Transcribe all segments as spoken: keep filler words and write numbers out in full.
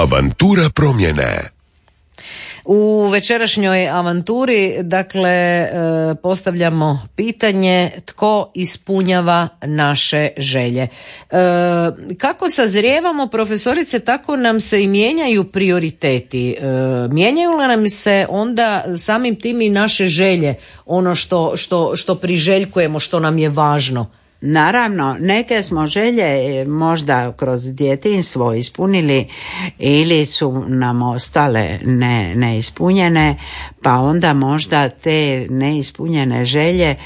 Avantura promjene. U večerašnjoj avanturi, dakle, e, postavljamo pitanje tko ispunjava naše želje. E, kako sazrijevamo, profesorice, tako nam se i mijenjaju prioriteti. E, mijenjaju li nam se onda samim tim i naše želje, ono što, što, što priželjkujemo, što nam je važno? Naravno, neke smo želje možda kroz djetinjstvo ispunili ili su nam ostale ne, neispunjene, pa onda možda te neispunjene želje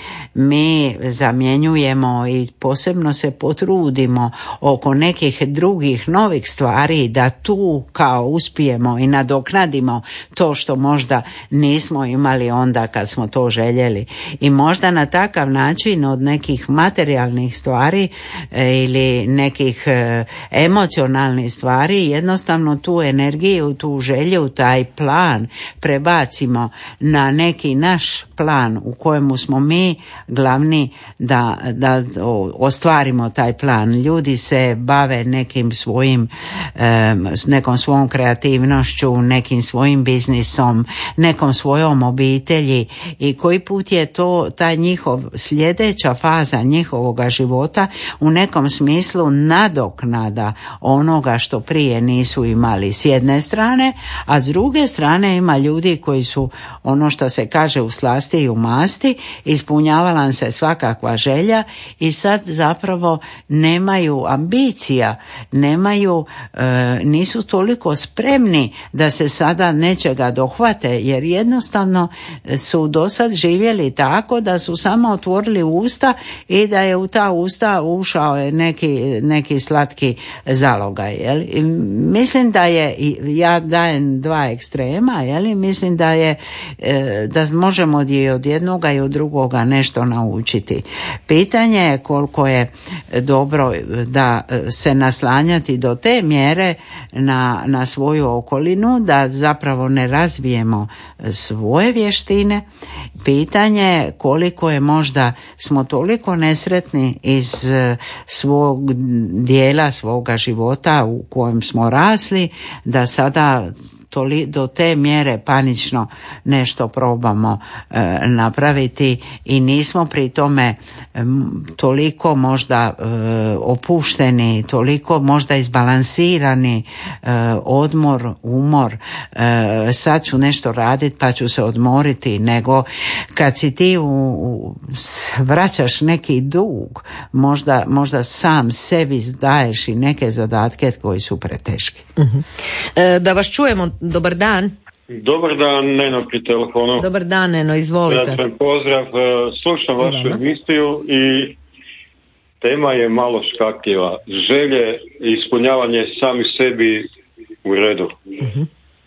mi zamjenjujemo i posebno se potrudimo oko nekih drugih novih stvari da tu kao uspijemo i nadoknadimo to što možda nismo imali onda kad smo to željeli. I možda na takav način od nekih materijalnih stvari e, ili nekih e, emocionalnih stvari jednostavno tu energiju, tu želju, taj plan prebacimo na neki naš plan u kojemu smo mi glavni da, da ostvarimo taj plan. Ljudi se bave nekim svojim e, nekom svojom kreativnošću, nekim svojim biznisom, nekom svojom obitelji i koji put je to ta njihov sljedeća faza njihovoga života u nekom smislu nadoknada onoga što prije nisu imali s jedne strane, a s druge strane ima ljudi koji su ono što se kaže u slasti i u masti, ispunjavala se svakakva želja i sad zapravo nemaju ambicija, nemaju, e, nisu toliko spremni da se sada nečega dohvate, jer jednostavno su do sad živjeli tako da su samo otvorili usta i da je u ta usta ušao neki, neki slatki zalogaj. Jel? I mislim da je, ja dajem dva ekstrema, jel? Mislim da je da možemo i od jednoga i od drugoga nešto naučiti. Pitanje je koliko je dobro da se naslanjati do te mjere na, na svoju okolinu da zapravo ne razvijemo svoje vještine. Pitanje je koliko je možda smo toliko nesretni iz svog dijela svoga života u kojem smo rasli da sada toli, do te mjere panično nešto probamo e, napraviti i nismo pri tome e, toliko možda e, opušteni, toliko možda izbalansirani, e, odmor, umor, e, sad ću nešto raditi pa ću se odmoriti, nego kad si ti u, u, vraćaš neki dug, možda, možda sam sebi daješ i neke zadatke koji su preteški. Uh-huh. E, da vas čujemo. Dobar dan. Dobar dan, Neno pri telefonu. Dobar dan, Neno, izvolite. Sretan pozdrav, slušam vašu emisiju i tema je malo škakljiva. Želje i ispunjavanje sami sebi u redu. Uh-huh.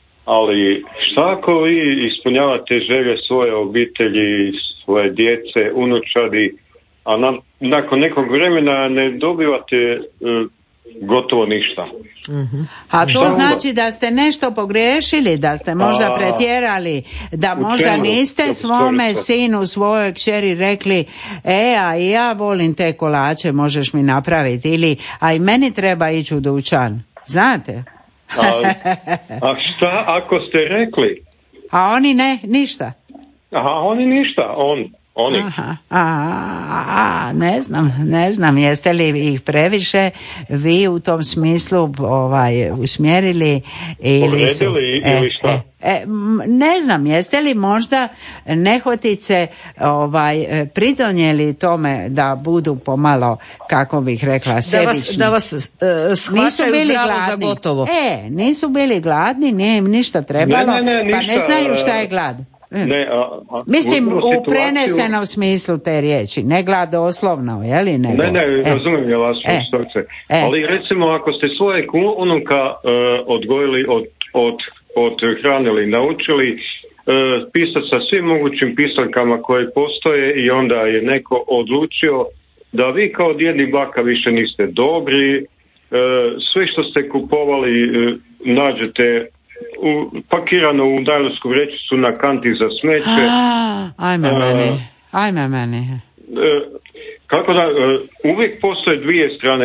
Ali šta ako vi ispunjavate želje svoje obitelji, svoje djece, unučadi, a na, nakon nekog vremena ne dobivate uh, gotovo ništa. Uh-huh. A to znači da ste nešto pogriješili, da ste možda a, pretjerali, da možda niste svome sinu, svojoj kćeri rekli e, a i ja volim te kolače, možeš mi napraviti, ili a i meni treba ići u dućan. Znate? A, a šta ako ste rekli? A oni ne, ništa. Aha, oni ništa, on Oni. Aha, a, a, ne znam, ne znam, jeste li ih previše vi u tom smislu ovaj, usmjerili ili su... E, ili šta? E, e, ne znam, jeste li možda nehotice ovaj, pridonijeli tome da budu pomalo, kako bih rekla, sebični. Da vas, da vas uh, shvaćaju zdravo za gotovo. E, nisu bili gladni, nije im ništa trebalo, ne, ne, ne, pa ništa, ne znaju šta je glad. Ne, a, a, Mislim, u situaciju... prenesenom smislu te riječi, ne gladoslovno, je li? Nego? Ne, ne, e. razumijem ja vas e. srce. E. Ali recimo, ako ste svoje unuka uh, odgojili, od, od, od hranili, naučili uh, pisati sa svim mogućim pisankama koje postoje i onda je neko odlučio da vi kao djed i baka više niste dobri, uh, sve što ste kupovali uh, nađete u, pakirano u najlonsku vrećicu na kanti za smeće. A, ajme uh, meni, ajme meni. Uh, ka, Tako da uvijek postoje dvije strane.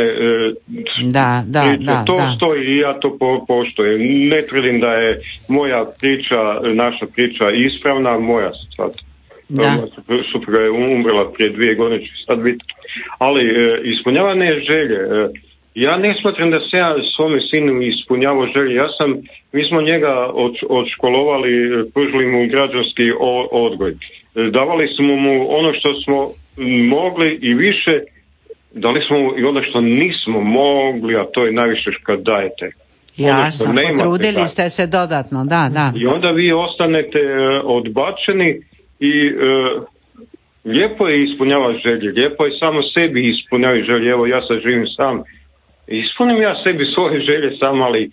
Da, da, priče. da. To da. stoji i ja to po, poštujem. Ne tvrdim da je moja priča, naša priča ispravna, moja sad. Da. Supruga je umrla prije dvije godine, će sad biti. Ali ispunjavanje želje. Ja ne smatram da se ja svome sinu ispunjavao želje. Ja sam, mi smo njega od, odškolovali, pružili mu građanski odgoj. Davali smo mu ono što smo mogli i više, dali smo mu i ono što nismo mogli, a to je najviše što dajete. Jasno, potrudili ste se dodatno, da, da. I onda vi ostanete odbačeni i uh, lijepo je ispunjavati želje, lijepo je samo sebi ispunjavati želje. Evo ja sad živim sam, ispunim ja sebi svoje želje sam, ali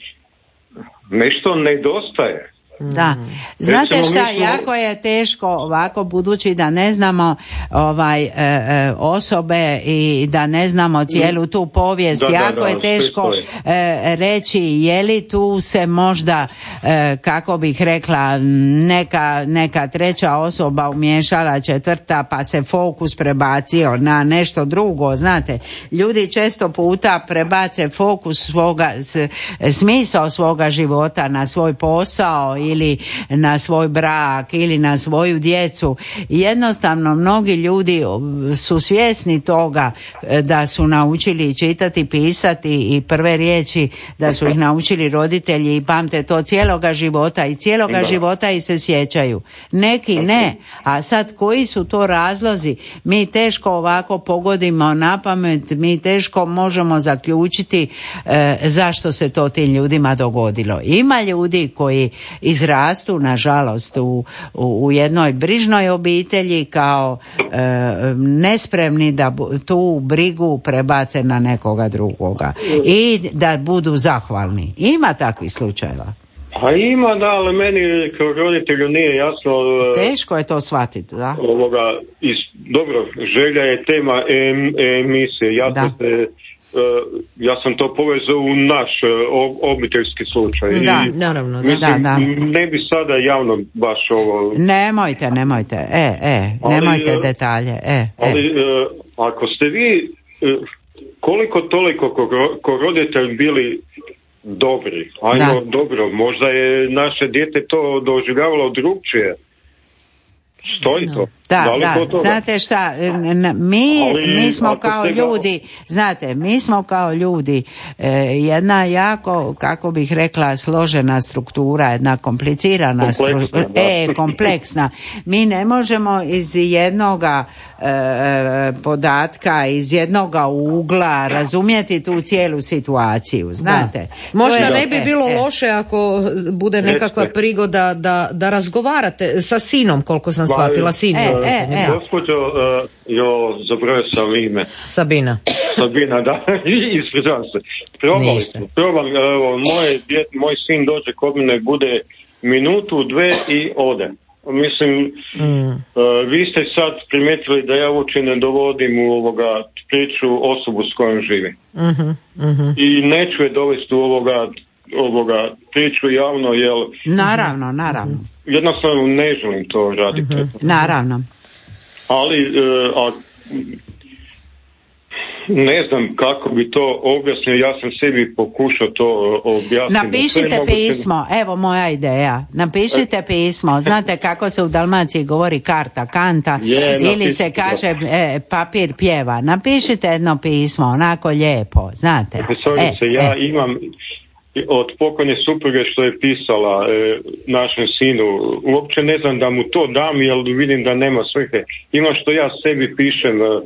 nešto nedostaje. Da, znate šta, jako je teško ovako, budući da ne znamo ovaj e, e, osobe i da ne znamo cijelu tu povijest, da, jako da, da, je teško e, reći je li tu se možda e, kako bih rekla neka, neka treća osoba umiješala, četvrta, pa se fokus prebacio na nešto drugo. Znate, ljudi često puta prebace fokus svoga, s, smisao svoga života na svoj posao ili na svoj brak ili na svoju djecu. Jednostavno mnogi ljudi su svjesni toga da su naučili čitati, pisati i prve riječi da su ih naučili roditelji i pamte to cijeloga života i cijeloga da. života i se sjećaju. Neki ne, a sad koji su to razlozi? Mi teško ovako pogodimo na pamet, mi teško možemo zaključiti e, zašto se to tim ljudima dogodilo. Ima ljudi koji izrastu nažalost u, u, u jednoj brižnoj obitelji kao e, nespremni da tu brigu prebace na nekoga drugoga i da budu zahvalni. Ima takvih slučajeva. A ima, da, ali meni kao roditelju nije jasno. Teško je to shvatiti, da. Ovoga, is, dobro, želja je tema em, emisije. Ja sam se Uh, ja sam to povezao u naš uh, obiteljski slučaj. Da, I, naravno. Da, mislim, da, da. Ne bi sada javno baš ovo... Nemojte, nemojte. E, e, ali, nemojte detalje. E, ali e. Uh, ako ste vi uh, koliko toliko ko, ko roditelj bili dobri, ajmo da. dobro, možda je naše dijete to doživljavalo drugčije. Stoji to. Da, da, da. Znate šta, mi, ali, mi smo kao ljudi, ga... znate, mi smo kao ljudi eh, jedna jako, kako bih rekla, složena struktura, jedna komplicirana struktura, e, kompleksna. Mi ne možemo iz jednoga eh, podatka, iz jednoga ugla razumjeti tu cijelu situaciju, znate. Da. Možda ne bi bilo e, loše ako bude nekakva prigoda da, da razgovarate sa sinom, koliko sam shvatila, sinom. E, E, e. Gospođo, uh, jo, zaboravio sam ime. Sabina. Sabina, da, ispričavam se. Probali smo, probam, evo, moje, djet, moj sin dođe kod mene, bude minutu, dve i ode. Mislim, mm. uh, vi ste sad primijetili da ja uopće ne dovodim u ovoga priču osobu s kojom živim. Mm-hmm, mm-hmm. I neću je dovesti u ovoga, ovoga priču javno, jel... Naravno, naravno. Jednostavno ne želim to raditi. Mm-hmm. Naravno. Ali, uh, a, ne znam kako bi to objasnio, ja sam sebi pokušao to objasniti. Napišite pismo, se... evo moja ideja. Napišite pismo, znate kako se u Dalmaciji govori karta, kanta, je, ili se kaže e, papir pjeva. Napišite jedno pismo, onako lijepo, znate. Profesorice, e, ja e. imam od pokojne supruge što je pisala e, našem sinu, uopće ne znam da mu to dam, jer vidim da nema svrhe. Ima što ja sebi pišem. E,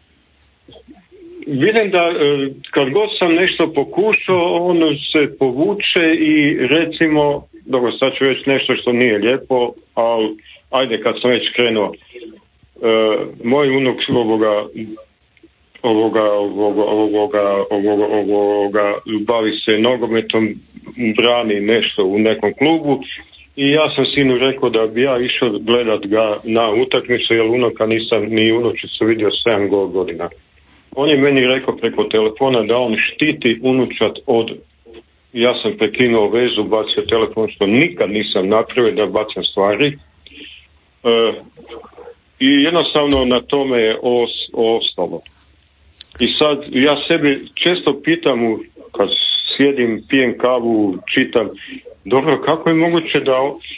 vidim da e, kad god sam nešto pokušao, ono se povuče i recimo, dobro, sad ću reći nešto što nije lijepo, ali ajde kad sam već krenuo. E, moj unuk ovoga ovoga, ovoga, ovoga, ovoga, ovoga, bavi se nogometom, brani nešto u nekom klubu i ja sam sinu rekao da bi ja išao gledat ga na utakmicu, jer unuka nisam ni unučicu vidio sedam godina. On je meni rekao preko telefona da on štiti unučat od... Ja sam prekinuo vezu, bacio telefon, što nikad nisam napravio da bacam stvari. E, I jednostavno na tome je os, ostalo. I sad ja sebi često pitam kad sjedim, pijem kavu, čitam, dobro, kako je moguće da,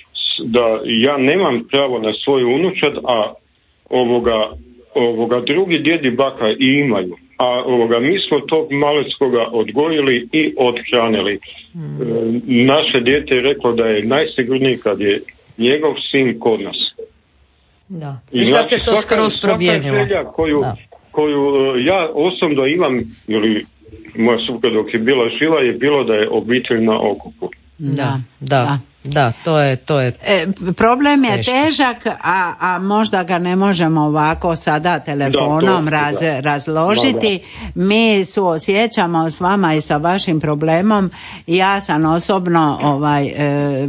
da ja nemam pravo na svoju unučad, a ovoga, ovoga drugi djedi baka i imaju. A ovoga, mi smo tog maleckoga odgojili i odhranili. Hmm. E, naše dijete je reklo da je najsigurniji kad je njegov sin kod nas. Da. I, I sad se to skroz promijenilo. Svaka želja koju, koju ja osobno imam, ili moja supka dok je bila živa, je bilo da je obitelj na okupu. Da, da, da. Da, to je, to je e, problem je teško. Težak, a, a možda ga ne možemo ovako sada telefonom da, to, raz, da. razložiti. Da, da. Mi suosjećamo s vama i sa vašim problemom. Ja sam osobno ovaj, e,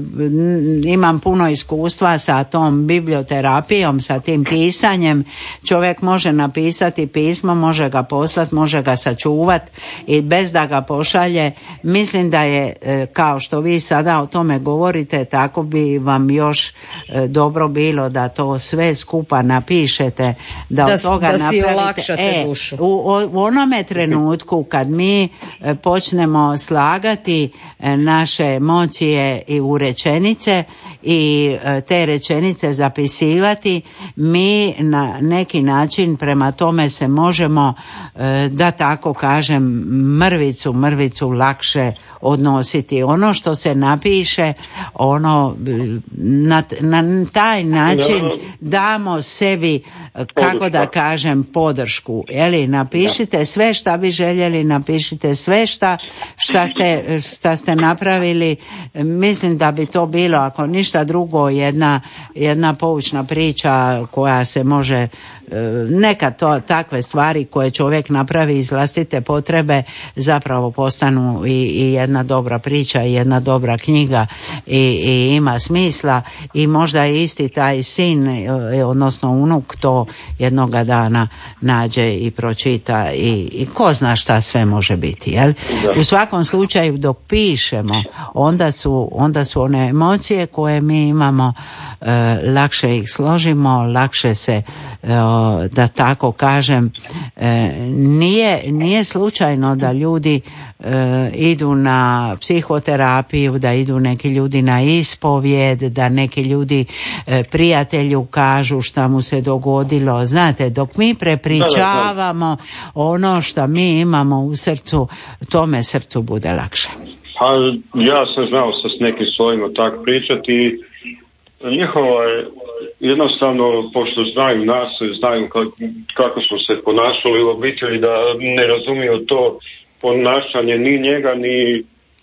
imam puno iskustva sa tom biblioterapijom, sa tim pisanjem. Čovjek može napisati pismo, može ga poslati, može ga sačuvati i bez da ga pošalje. Mislim da je, e, kao što vi sada o tome govorite, tako bi vam još e, dobro bilo da to sve skupa napišete, da, da od toga da napravite. Si olakšate e, dušu. U, u onome trenutku kad mi e, počnemo slagati e, naše emocije i u rečenice i e, te rečenice zapisivati, mi na neki način prema tome se možemo, e, da tako kažem, mrvicu, mrvicu lakše odnositi. Ono što se napiše, ono na, na taj način damo sebi, kako da kažem, podršku. Jeli, napišite sve šta bi željeli, napišite sve šta, šta, ste, šta ste napravili. Mislim da bi to bilo, ako ništa drugo, jedna, jedna poučna priča koja se može, neka to takve stvari koje čovjek napravi iz vlastite potrebe zapravo postanu i, i jedna dobra priča i jedna dobra knjiga i, i ima smisla i možda isti taj sin, odnosno unuk, to jednoga dana nađe i pročita i, i ko zna šta sve može biti, jel? U svakom slučaju dok pišemo, onda su, onda su one emocije koje mi imamo, e, lakše ih složimo, lakše se, e, da tako kažem, e, nije, nije slučajno da ljudi e, idu na psihoterapiju, da idu neki ljudi na ispovjed, da neki ljudi e, prijatelju kažu šta mu se dogodilo. Znate, dok mi prepričavamo ono što mi imamo u srcu, tome srcu bude lakše. Pa ja sam znao sa s nekim svojima tak pričati. Njihova je jednostavno, pošto znaju nas, znaju kako smo se ponašali u obitelji, da ne razumiju to ponašanje ni njega, ni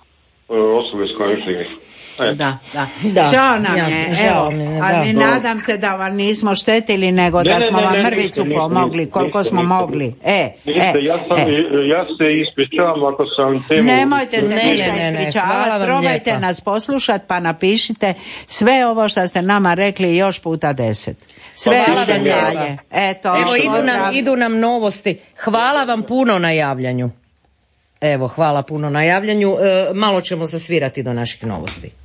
osobe s kojim živi. E. Da, da. da. Žao nam Jasne, je, žao evo, mi je, ali da. nadam se da vam nismo štetili, nego ne, da ne, smo ne, vam ne, mrvicu niste, pomogli niste, koliko niste, smo niste, mogli. E, niste, e, ja, sam, e. ja se ispričavam ako sam temu... Nemojte se ne, ništa ne, ne, ne. ispričavati, probajte nas poslušati pa napišite sve ovo što ste nama rekli još puta deset. Sve Hvala ide vam dalje. Eto, Evo idu nam, idu nam novosti. Hvala vam puno na javljanju. Evo, hvala puno na javljanju. E, malo ćemo zasvirati do naših novosti.